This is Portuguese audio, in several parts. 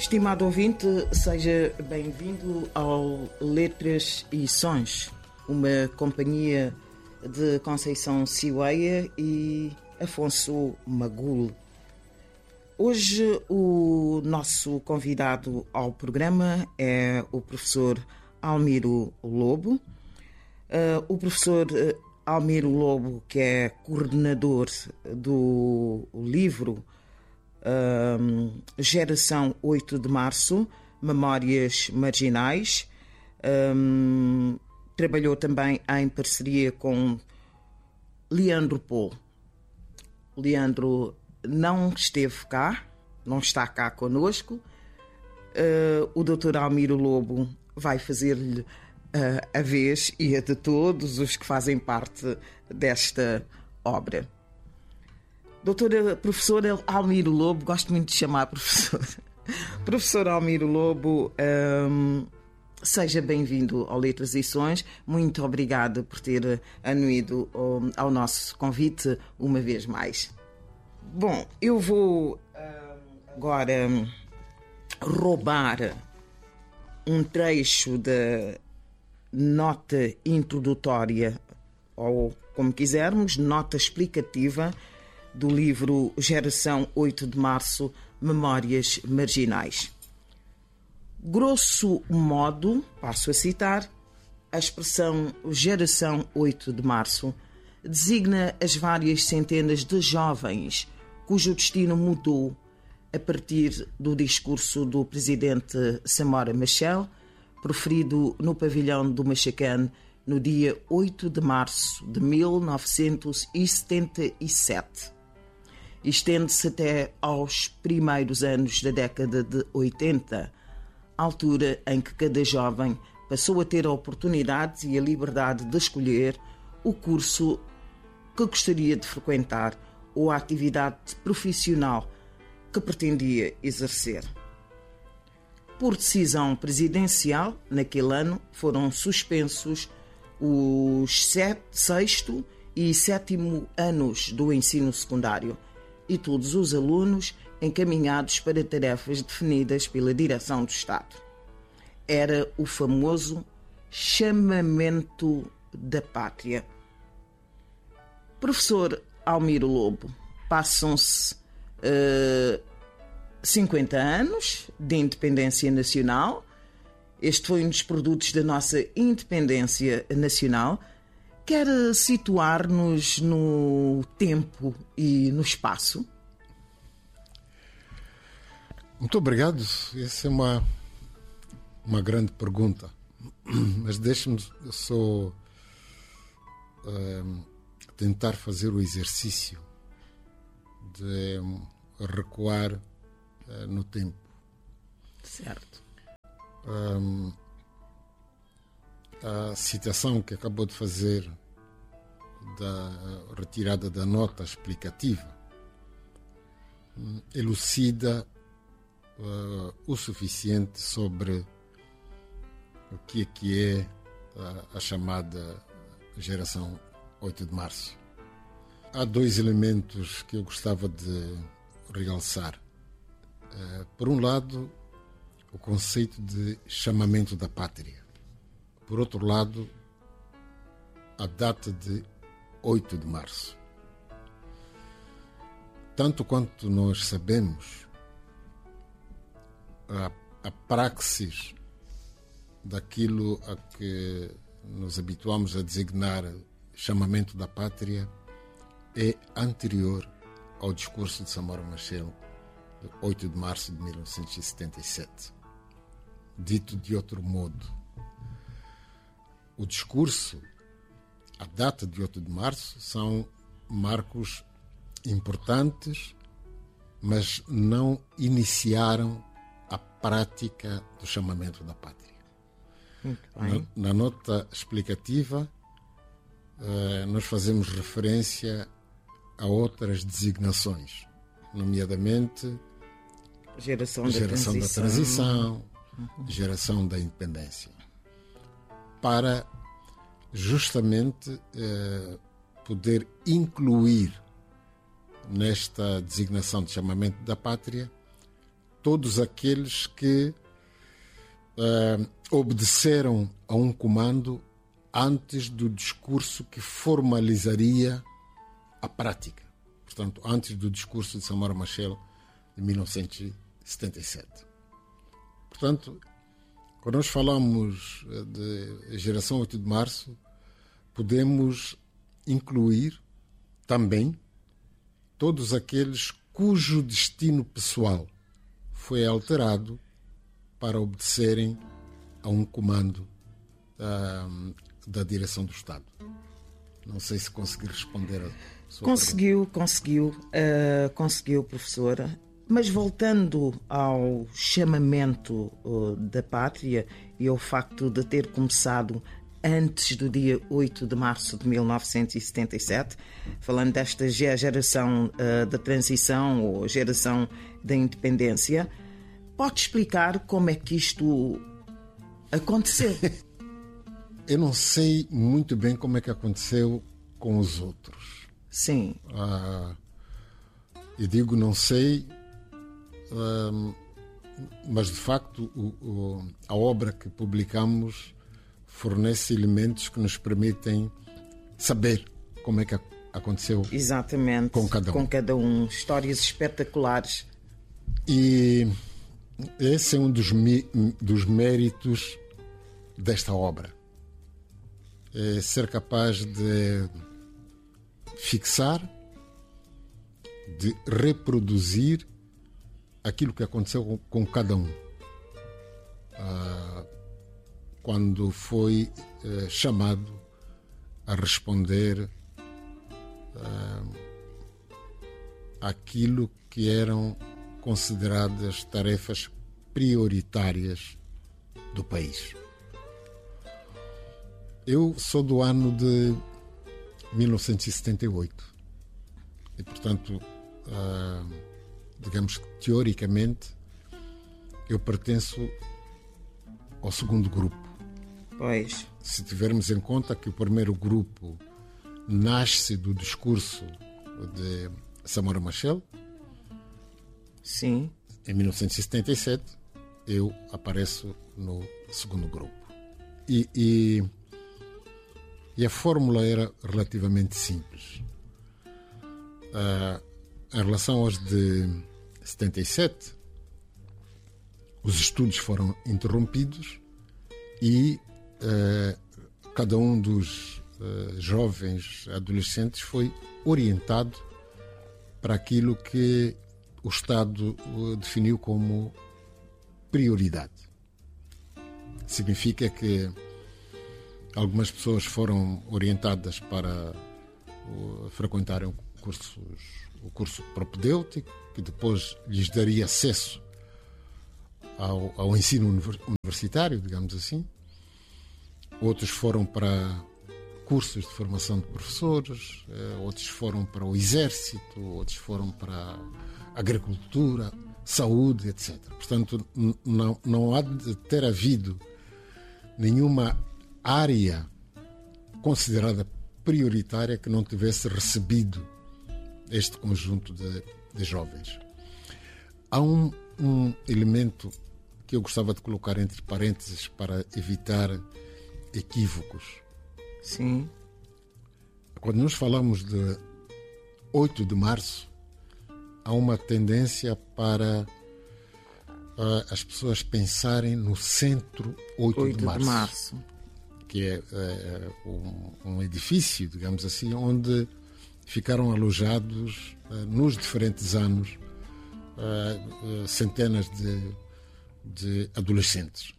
Estimado ouvinte, seja bem-vindo ao Letras e Sons, uma companhia de Conceição Ciueia e Afonso Magul. Hoje o nosso convidado ao programa é o professor Almiro Lobo. O professor Almiro Lobo, que é coordenador do livro Geração 8 de Março, Memórias Marginais. Trabalhou também em parceria com Leandro Polo. Leandro não esteve cá, não está cá connosco. O Dr. Almiro Lobo vai fazer-lhe a vez e a de todos os que fazem parte desta obra. Professor Almiro Lobo, gosto muito de chamar professor. Professor Almiro Lobo, seja bem-vindo ao Letras e Sons. Muito obrigado por ter anuído ao nosso convite uma vez mais. Bom, eu vou agora roubar um trecho da nota introdutória, ou como quisermos, nota explicativa do livro Geração 8 de Março, Memórias Marginais. Grosso modo, passo a citar, a expressão Geração 8 de Março designa as várias centenas de jovens cujo destino mudou a partir do discurso do presidente Samora Machel, proferido no pavilhão do Machacane no dia 8 de março de 1977. Estende-se até aos primeiros anos da década de 80, altura em que cada jovem passou a ter a oportunidade e a liberdade de escolher o curso que gostaria de frequentar ou a atividade profissional que pretendia exercer. Por decisão presidencial, naquele ano foram suspensos os sexto e sétimo anos do ensino secundário e todos os alunos encaminhados para tarefas definidas pela direção do Estado. Era o famoso chamamento da pátria. Professor Almiro Lobo, passam-se 50 anos de independência nacional. Este foi um dos produtos da nossa independência nacional. Quer situar-nos no tempo e no espaço? Muito obrigado. Essa é uma grande pergunta. Mas deixe-me só tentar fazer o exercício de recuar no tempo. Certo. A citação que acabou de fazer da retirada da nota explicativa elucida o suficiente sobre o que é a chamada Geração 8 de Março. Há dois elementos que eu gostava de realçar. Por um lado, o conceito de chamamento da pátria. Por outro lado, a data de 8 de março. Tanto quanto nós sabemos, a praxis daquilo a que nos habituamos a designar chamamento da pátria é anterior ao discurso de Samora Machel, de 8 de março de 1977. Dito de outro modo, o discurso, a data de 8 de março, são marcos importantes, mas não iniciaram a prática do chamamento da pátria. Muito bem. Na nota explicativa, nós fazemos referência a outras designações, nomeadamente Geração da transição, geração da independência, para justamente poder incluir nesta designação de chamamento da pátria todos aqueles que obedeceram a um comando antes do discurso que formalizaria a prática. Portanto, antes do discurso de Samora Machel de 1977. Portanto, quando nós falamos de geração 8 de março, podemos incluir também todos aqueles cujo destino pessoal foi alterado para obedecerem a um comando da direção do Estado. Não sei se consegui responder a sua pergunta. Conseguiu, professora. Mas voltando ao chamamento da pátria e ao facto de ter começado antes do dia 8 de março de 1977, falando desta geração da transição ou geração da independência, pode explicar como é que isto aconteceu? Eu não sei muito bem como é que aconteceu com os outros. Sim. Eu digo não sei, mas de facto a obra que publicamos fornece elementos que nos permitem saber como é que aconteceu. Exatamente, com cada um. Histórias espetaculares. E esse é um dos méritos desta obra. É ser capaz de fixar, de reproduzir aquilo que aconteceu com cada um. Quando foi chamado a responder àquilo que eram consideradas tarefas prioritárias do país. Eu sou do ano de 1978 e, portanto, digamos que teoricamente eu pertenço ao segundo grupo. Pois. Se tivermos em conta que o primeiro grupo nasce do discurso de Samora Machel, sim, em 1977, eu apareço no segundo grupo. E a fórmula era relativamente simples. Em relação aos de 77, os estudos foram interrompidos e cada um dos jovens adolescentes foi orientado para aquilo que o Estado definiu como prioridade. Significa que algumas pessoas foram orientadas para frequentarem o curso propedêutico, que depois lhes daria acesso ao ensino universitário, digamos assim. Outros foram para cursos de formação de professores, outros foram para o exército, outros foram para a agricultura, saúde, etc. Portanto, não há de ter havido nenhuma área considerada prioritária que não tivesse recebido este conjunto de jovens. Há um elemento que eu gostava de colocar entre parênteses para evitar equívocos. Sim. Quando nós falamos de 8 de março, há uma tendência para as pessoas pensarem no centro 8 de março. Que é um edifício, digamos assim, onde ficaram alojados nos diferentes anos centenas de adolescentes.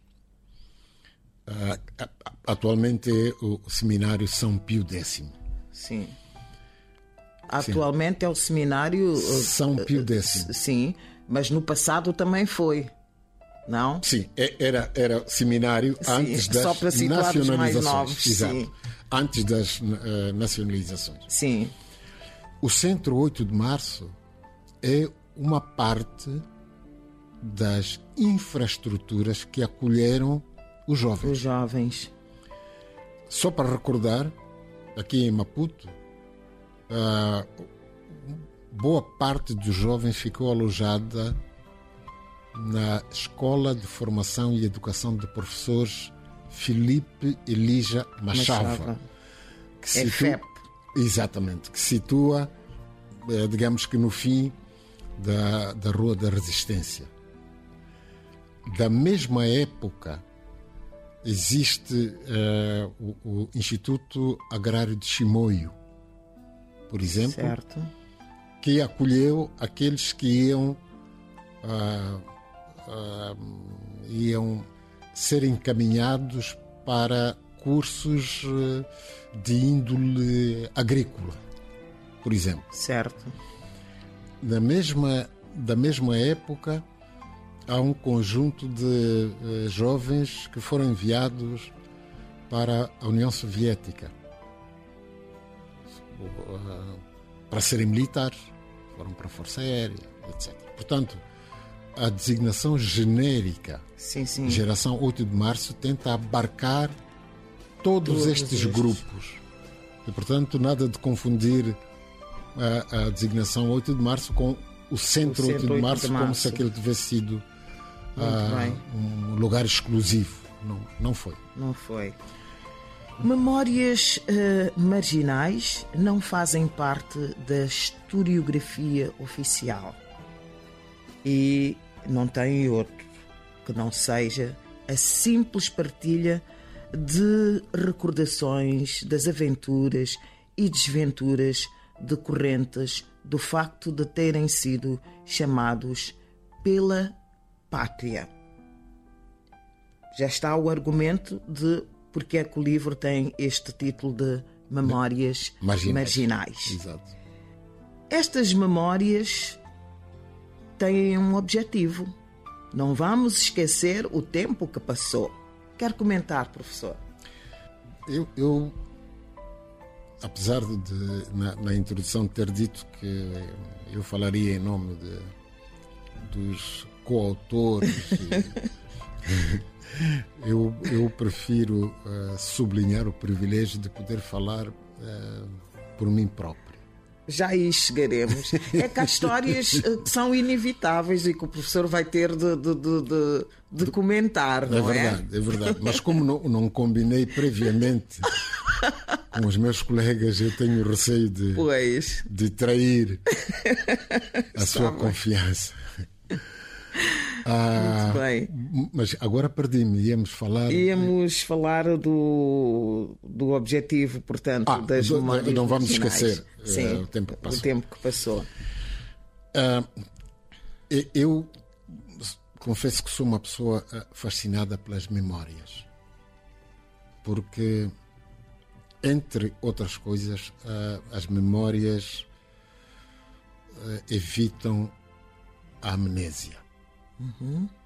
Atualmente é o seminário São Pio X. Sim. Atualmente é o seminário São Pio X. Sim, mas no passado também foi. Não? Sim, era seminário antes das só para situar os mais novos. Exato. Sim. Antes das nacionalizações. Sim. O Centro 8 de Março é uma parte das infraestruturas que acolheram os jovens. Os jovens. Só para recordar, aqui em Maputo, boa parte dos jovens ficou alojada na Escola de Formação e Educação de Professores Filipe Elija Machava. Que FEP. Exatamente, que situa, digamos que no fim da Rua da Resistência. Da mesma época existe o Instituto Agrário de Chimoio, por exemplo, certo, que acolheu aqueles que iam ser encaminhados para cursos de índole agrícola, por exemplo. certo. Da mesma época, há um conjunto de jovens que foram enviados para a União Soviética para serem militares, foram para a Força Aérea, etc. Portanto, a designação genérica Sim, sim. Geração 8 de Março tenta abarcar todos estes grupos. E, portanto, nada de confundir a designação 8 de Março com o Centro 8 de Março, como se aquele tivesse sido um lugar exclusivo. Não foi. Não foi. Memórias marginais não fazem parte da historiografia oficial e não tem outro que não seja a simples partilha de recordações das aventuras e desventuras decorrentes do facto de terem sido chamados pela pátria. Já está o argumento de porque é que o livro tem este título de Memórias Marginais. Exato. Estas memórias têm um objetivo. Não vamos esquecer o tempo que passou. Quer comentar, professor? Eu apesar de na introdução ter dito que eu falaria em nome dos coautores, eu prefiro sublinhar o privilégio de poder falar por mim próprio. Já aí chegaremos. É que há histórias que são inevitáveis e que o professor vai ter de comentar, não é? É verdade. Mas como não combinei previamente com os meus colegas, eu tenho receio de trair a sua confiança. Muito bem. Mas agora perdi-me. Íamos falar do objetivo, portanto, das memórias. Não vamos marginais. esquecer. Sim, o tempo que passou. O tempo que passou. Eu confesso que sou uma pessoa fascinada pelas memórias, porque, entre outras coisas, as memórias evitam a amnésia. Uhum.